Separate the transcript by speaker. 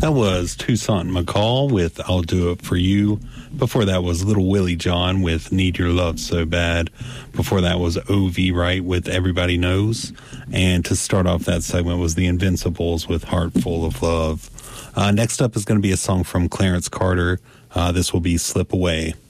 Speaker 1: That was Toussaint McCall with I'll Do It For You. Before that was Little Willie John with Need Your Love So Bad. Before that was O.V. Wright with Everybody Knows. And to start off that segment was the Invincibles with Heart Full of Love. Next up is going to be a song from Clarence Carter. This will be Slip Away.